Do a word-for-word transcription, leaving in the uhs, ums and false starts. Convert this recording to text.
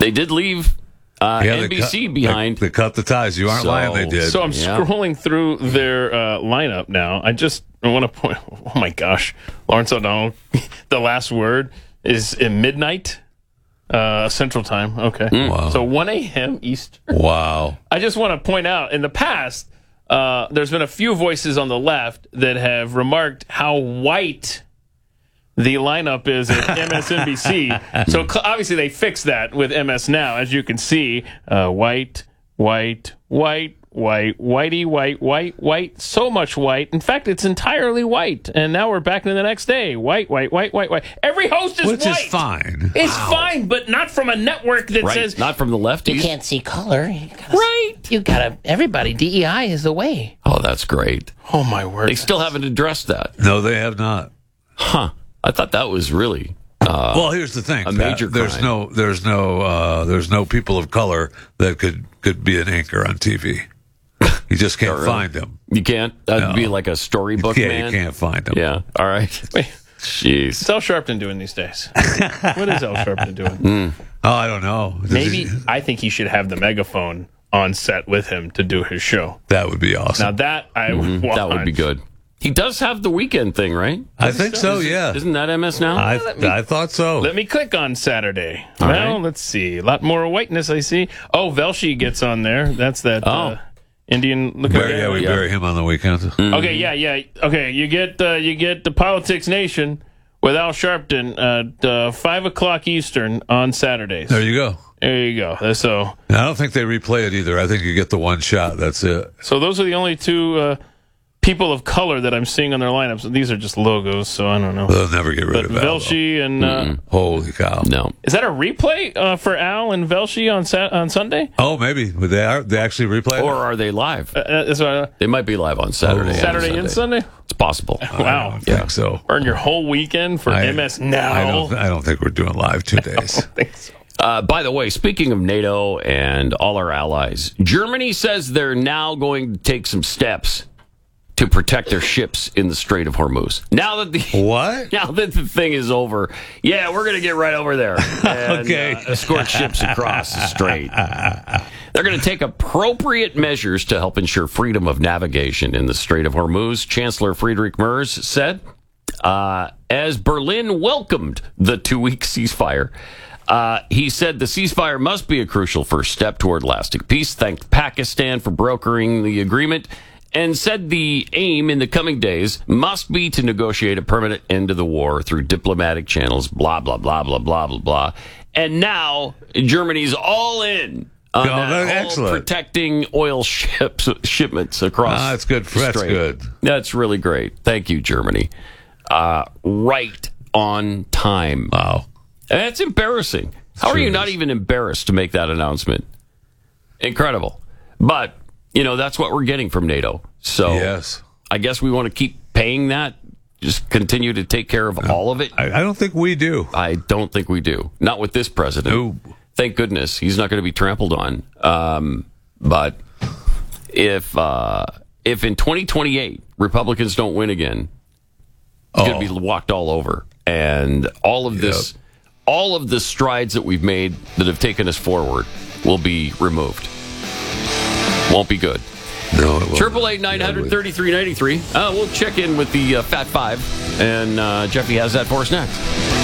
They did leave uh, Yeah, N B C they cut, behind. They, they cut the ties. You aren't So- lying. They did. So I'm Yeah. scrolling through their uh, lineup now. I just want to point. Oh my gosh, Lawrence O'Donnell. The last word is at midnight uh, Central Time. Okay, Wow. so one a.m. East. Wow. I just want to point out in the past, uh, there's been a few voices on the left that have remarked how white the lineup is at M S N B C. So cl- obviously they fixed that with M S Now, as you can see. Uh, white, white, white, white, whitey, white, white, white. So much white. In fact, it's entirely white. And now we're back to the next day. White, white, white, white, white. Every host is Which white. is fine. It's fine, but not from a network that right, says not from the left. You can't see color. You gotta, right. You gotta. Everybody. D E I is the way. Oh, that's great. Oh my word! They still haven't addressed that. No, they have not. Huh. I thought that was really... Uh, Well, here's the thing. a major Pat. There's crime. no, there's no, uh, there's no people of color that could could be an anchor on T V. You just can't really? find them. You can't? That'd No. be like a storybook Yeah, man? you can't find them. Yeah. All right. Wait, Jeez. what's Al Sharpton doing these days? What is Al Sharpton doing? Oh, I don't know. Does Maybe he- I think he should have the megaphone on set with him to do his show. that would be Now awesome. that I would want. That would be good. He does have the weekend thing, right? I think so. Yeah. Isn't that M S Now? I I thought so. Let me click on Saturday. All well, right. let's see. A lot more whiteness I see. Oh, Velshi gets on there. That's that uh, Indian looking Bury, yeah, we Yeah. bury him on the weekend. Okay, yeah, yeah. Okay, you get uh, you get the Politics Nation with Al Sharpton at uh, five o'clock Eastern on Saturdays. There you go. There you go. So, And I don't think they replay it either. I think you get the one shot. That's it. so those are the only two uh, people of color that I'm seeing on their lineups. These are just logos, so I don't know. They'll never get rid But of Al. though. Velshi and uh, Holy cow. No. is that a replay uh, for Al and Velshi on Sat- on Sunday? Oh, maybe. But they are. They actually replay it? Or are they live? Uh, uh, that's what I- They might be live on Saturday. and Saturday and Sunday. It's possible. I Wow, don't think so. burn your whole weekend for I- M S Now. I don't, I don't think we're doing live two days. think so. Uh, by the way, speaking of NATO and all our allies, Germany says they're now going to take some steps to protect their ships in the Strait of Hormuz. Now that the What? now that the thing is over, yeah, we're going to get right over there and Okay. uh, escort ships across the strait. They're going to take appropriate measures to help ensure freedom of navigation in the Strait of Hormuz, Chancellor Friedrich Merz said, uh, as Berlin welcomed the two-week ceasefire. Uh, he said the ceasefire must be a crucial first step toward lasting peace, thanked Pakistan for brokering the agreement, and said the aim in the coming days must be to negotiate a permanent end to the war through diplomatic channels, blah, blah, blah, blah, blah, blah, blah. And now Germany's all in on Oh, that that's whole excellent. protecting oil ships, shipments across Ah, that's good. the That's strait. good. That's really great. Thank you, Germany. Uh, right on time. Wow. That's embarrassing. How are Sure you is. not even embarrassed to make that announcement? Incredible. But, you know, that's what we're getting from NATO. So Yes. I guess we want to keep paying that, just continue to take care of all of it. I, I don't think we do. I don't think we do. Not with this president. No. Thank goodness he's not going to be trampled on. Um, but if uh, if in twenty twenty-eight Republicans don't win again, he's Oh. going to be walked all over, and all of this, Yep. all of the strides that we've made that have taken us forward will be removed. Won't be good. No, it won't. Triple eight nine hundred thirty three ninety three. Uh, we'll check in with the uh, Fat Five, and uh, Jeffy has that for us next.